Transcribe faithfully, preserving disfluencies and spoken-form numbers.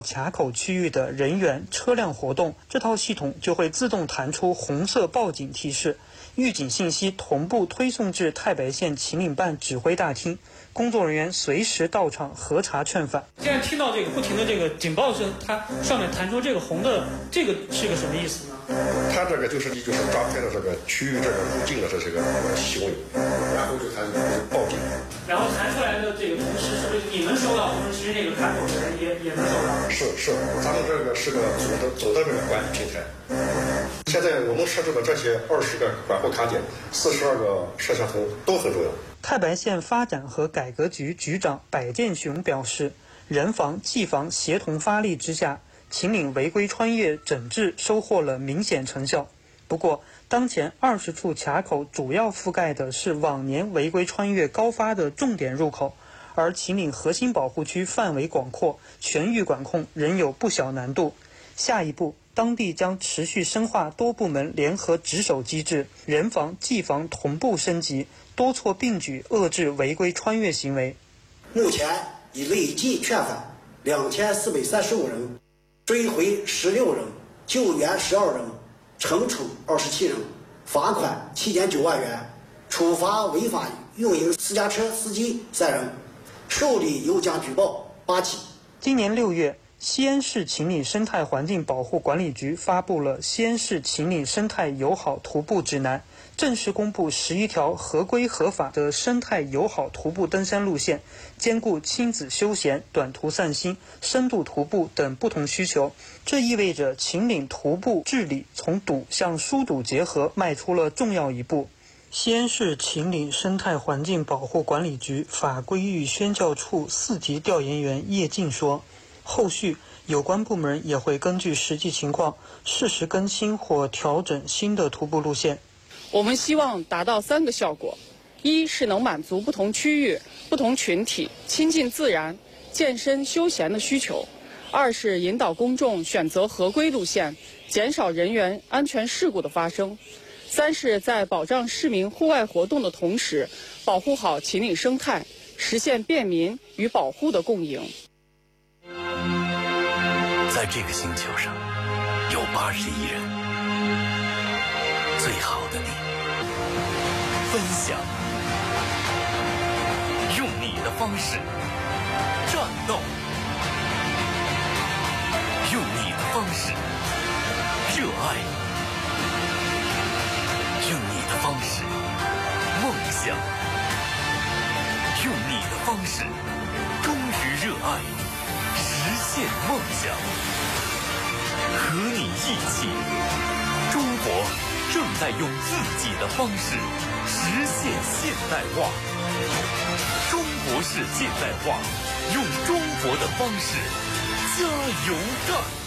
卡口区域的人员、车辆活动，这套系统就会自动弹出红色报警提示，预警信息同步推送至太白县秦岭办指挥大厅，工作人员随时到场核查劝返。 现在听到这个不停的这个警报声，它上面弹出这个红的，这个是个什么意思呢？ 它这个就是就是抓拍的这个区域这个入境的这些个行为，然后就它就报警。 然后弹出来的这个同时，是不是你能收到？同时，其实那个看口的人也也能收到。 是是，咱们这个是个总的总的这个管理平台。现在我们设置的这些二十个管护卡点、四十二个摄像头都很重要。 太白县发展和改革局局长柏建雄表示，人防、技防协同发力之下，秦岭违规穿越整治收获了明显成效。不过，当前二十处卡口主要覆盖的是往年违规穿越高发的重点入口，而秦岭核心保护区范围广阔，全域管控仍有不小难度。下一步，当地将持续深化多部门联合值守机制，人防、技防同步升级，多措并举遏制违规穿越行为。 目前已累计劝返两千四百三十五人，追回十六人，救援十二人，惩处二十七人，罚款七点九万元，处罚违法运营私家车司机三人，受理有奖举报八起。 今年六月，西安市秦岭生态环境保护管理局发布了《西安市秦岭生态友好徒步指南》，正式公布十一条合规合法的生态友好徒步登山路线，兼顾亲子休闲、短途散心、深度徒步等不同需求。这意味着秦岭徒步治理从堵向疏堵结合迈出了重要一步。西安市秦岭生态环境保护管理局法规与宣教处四级调研员叶静说，后续有关部门也会根据实际情况适时更新或调整新的徒步路线。 我们希望达到三个效果：一是能满足不同区域、不同群体亲近自然、健身休闲的需求；二是引导公众选择合规路线，减少人员安全事故的发生；三是在保障市民户外活动的同时，保护好秦岭生态，实现便民与保护的共赢。 在这个星球上，有八十亿人，最好的你，分享，用你的方式战斗，用你的方式热爱，用你的方式梦想，用你的方式忠于热爱，实现梦想。和你一起，中国正在用自己的方式实现现代化。中国式现代化，用中国的方式加油干！